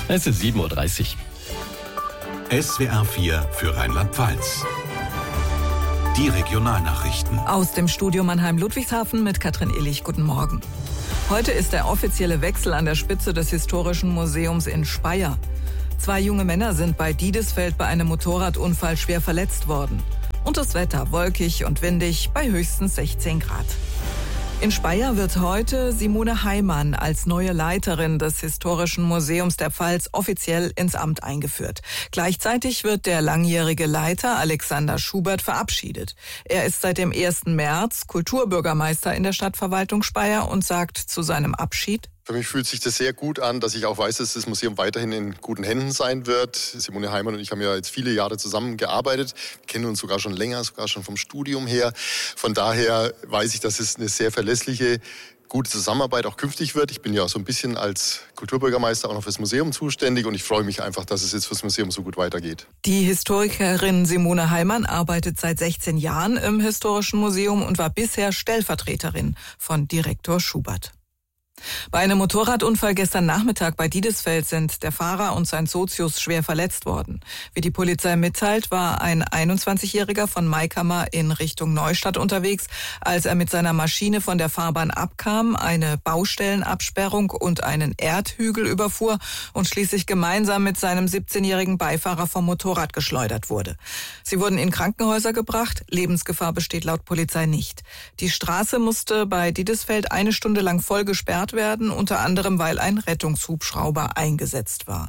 Es ist 7:30 Uhr. SWR 4 für Rheinland-Pfalz. Die Regionalnachrichten. Aus dem Studio Mannheim-Ludwigshafen mit Katrin Illich. Guten Morgen. Heute ist der offizielle Wechsel an der Spitze des Historischen Museums in Speyer. 2 junge Männer sind bei Diedesfeld bei einem Motorradunfall schwer verletzt worden. Und das Wetter wolkig und windig bei höchstens 16 Grad. In Speyer wird heute Simone Heimann als neue Leiterin des Historischen Museums der Pfalz offiziell ins Amt eingeführt. Gleichzeitig wird der langjährige Leiter Alexander Schubert verabschiedet. Er ist seit dem 1. März Kulturbürgermeister in der Stadtverwaltung Speyer und sagt zu seinem Abschied: Für mich fühlt sich das sehr gut an, dass ich auch weiß, dass das Museum weiterhin in guten Händen sein wird. Simone Heimann und ich haben ja jetzt viele Jahre zusammengearbeitet. Wir kennen uns sogar schon länger, sogar schon vom Studium her. Von daher weiß ich, dass es eine sehr verlässliche, gute Zusammenarbeit auch künftig wird. Ich bin ja auch so ein bisschen als Kulturbürgermeister auch noch fürs Museum zuständig und ich freue mich einfach, dass es jetzt fürs Museum so gut weitergeht. Die Historikerin Simone Heimann arbeitet seit 16 Jahren im Historischen Museum und war bisher Stellvertreterin von Direktor Schubert. Bei einem Motorradunfall gestern Nachmittag bei Diedesfeld sind der Fahrer und sein Sozius schwer verletzt worden. Wie die Polizei mitteilt, war ein 21-Jähriger von Maikammer in Richtung Neustadt unterwegs, als er mit seiner Maschine von der Fahrbahn abkam, eine Baustellenabsperrung und einen Erdhügel überfuhr und schließlich gemeinsam mit seinem 17-jährigen Beifahrer vom Motorrad geschleudert wurde. Sie wurden in Krankenhäuser gebracht, Lebensgefahr besteht laut Polizei nicht. Die Straße musste bei Diedesfeld 1 Stunde lang voll gesperrt werden, unter anderem weil ein Rettungshubschrauber eingesetzt war.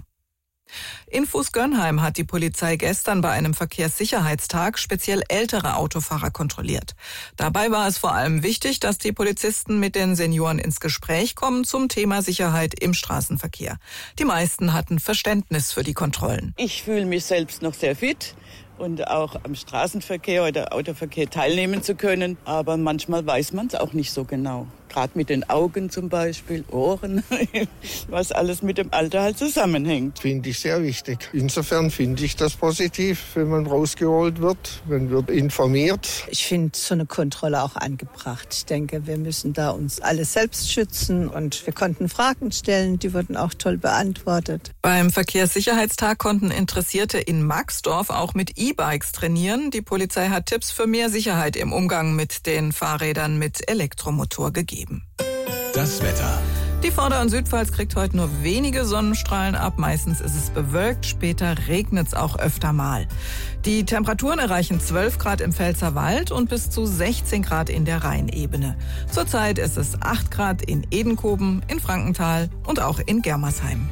In Fußgönheim hat die Polizei gestern bei einem Verkehrssicherheitstag speziell ältere Autofahrer kontrolliert. Dabei war es vor allem wichtig, dass die Polizisten mit den Senioren ins Gespräch kommen zum Thema Sicherheit im Straßenverkehr. Die meisten hatten Verständnis für die Kontrollen. Ich fühle mich selbst noch sehr fit und auch am Straßenverkehr oder Autoverkehr teilnehmen zu können. Aber manchmal weiß man es auch nicht so genau. Gerade mit den Augen zum Beispiel, Ohren, was alles mit dem Alter halt zusammenhängt. Finde ich sehr wichtig. Insofern finde ich das positiv, wenn man rausgeholt wird, man wird informiert. Ich finde so eine Kontrolle auch angebracht. Ich denke, wir müssen da uns alle selbst schützen und wir konnten Fragen stellen, die wurden auch toll beantwortet. Beim Verkehrssicherheitstag konnten Interessierte in Maxdorf auch mit E-Bikes trainieren. Die Polizei hat Tipps für mehr Sicherheit im Umgang mit den Fahrrädern mit Elektromotor gegeben. Das Wetter. Die Vorder- und Südpfalz kriegt heute nur wenige Sonnenstrahlen ab. Meistens ist es bewölkt, später regnet es auch öfter mal. Die Temperaturen erreichen 12 Grad im Pfälzerwald und bis zu 16 Grad in der Rheinebene. Zurzeit ist es 8 Grad in Edenkoben, in Frankenthal und auch in Germersheim.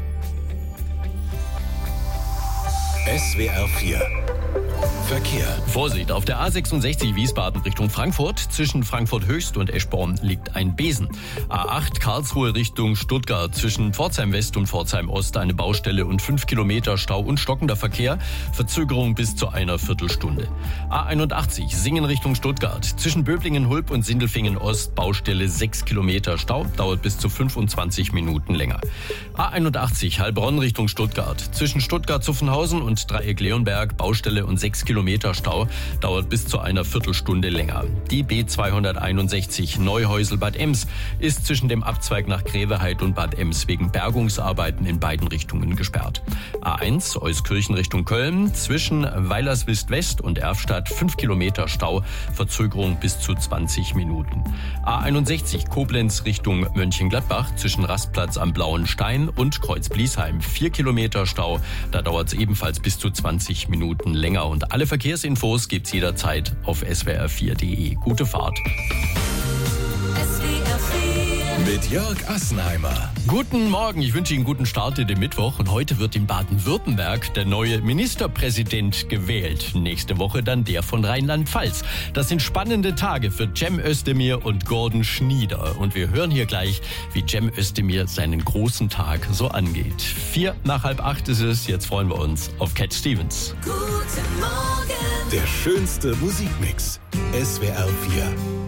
SWR 4 Verkehr. Vorsicht, auf der A66 Wiesbaden Richtung Frankfurt. Zwischen Frankfurt Höchst und Eschborn liegt ein Besen. A8 Karlsruhe Richtung Stuttgart. Zwischen Pforzheim West und Pforzheim Ost eine Baustelle und 5 Kilometer Stau und stockender Verkehr. Verzögerung bis zu einer Viertelstunde. A81 Singen Richtung Stuttgart. Zwischen Böblingen Hulb und Sindelfingen Ost Baustelle 6 Kilometer Stau. Dauert bis zu 25 Minuten länger. A81 Heilbronn Richtung Stuttgart. Zwischen Stuttgart-Zuffenhausen und Dreieck-Leonberg Baustelle und 6 Kilometer Stau, dauert bis zu einer Viertelstunde länger. Die B261 Neuhäusel-Bad Ems ist zwischen dem Abzweig nach Greveheid und Bad Ems wegen Bergungsarbeiten in beiden Richtungen gesperrt. A1 Euskirchen Richtung Köln, zwischen Weilerswist-West und Erfstadt 5 Kilometer Stau, Verzögerung bis zu 20 Minuten. A61 Koblenz Richtung Mönchengladbach, zwischen Rastplatz am Blauen Stein und Kreuz-Bliesheim 4 Kilometer Stau, da dauert es ebenfalls bis zu 20 Minuten länger. Und alle Verkehrsinfos gibt's jederzeit auf swr4.de. Gute Fahrt. Mit Jörg Assenheimer. Guten Morgen, ich wünsche Ihnen einen guten Start in den Mittwoch. Und heute wird in Baden-Württemberg der neue Ministerpräsident gewählt. Nächste Woche dann der von Rheinland-Pfalz. Das sind spannende Tage für Cem Özdemir und Gordon Schnieder. Und wir hören hier gleich, wie Cem Özdemir seinen großen Tag so angeht. 7:45 ist es, jetzt freuen wir uns auf Cat Stevens. Guten Morgen. Der schönste Musikmix. SWR 4.